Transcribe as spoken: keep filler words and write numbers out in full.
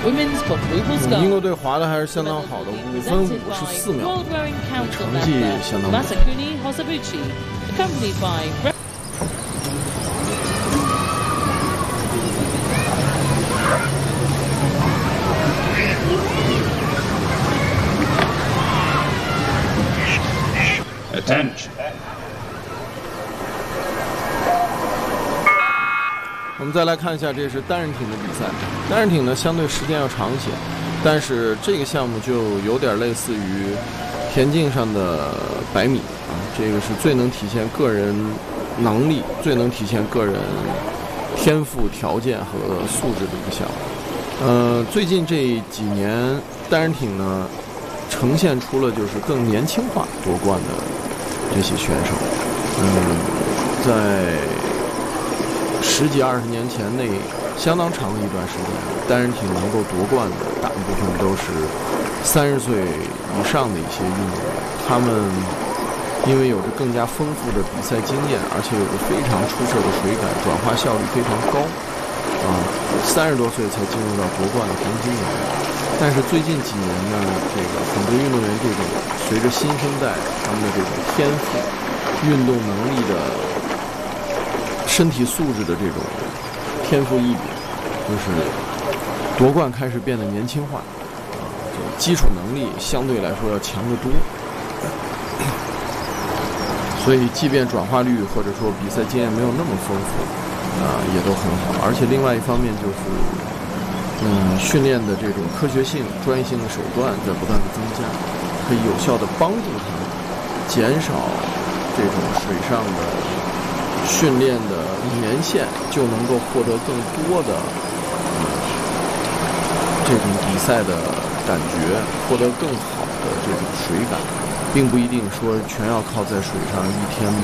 women's quadruple 英国 sculls. 队滑的还是相当好的，五分五十四秒， World Rowing Council 成绩 member 相当不错。 Masakuni Hosabuchi, accompanied by Attention. 我们再来看一下，这是单人艇的比赛。单人艇呢，相对时间要长一些，但是这个项目就有点类似于田径上的百米啊，这个是最能体现个人能力、最能体现个人天赋条件和素质的一个项目。呃，最近这几年单人艇呢，呈现出了就是更年轻化夺冠的这些选手。嗯，在十几二十年前那相当长的一段时间，单人艇能够夺冠的大部分都是三十岁以上的一些运动员，他们因为有着更加丰富的比赛经验，而且有着非常出色的水感，转化效率非常高，啊，三十多岁才进入到夺冠的黄金年龄。但是最近几年呢，这个很多运动员这种随着新生代他们的这种天赋、运动能力的身体素质的这种天赋异禀，就是夺冠开始变得年轻化，啊，这基础能力相对来说要强得多。所以，即便转化率或者说比赛经验没有那么丰富，啊，也都很好。而且另外一方面就是，嗯，训练的这种科学性、专业性的手段在不断的增加，可以有效的帮助他们减少这种水上的训练的年限，就能够获得更多的嗯这种比赛的感觉，获得更好的这种水感，并不一定说全要靠在水上一天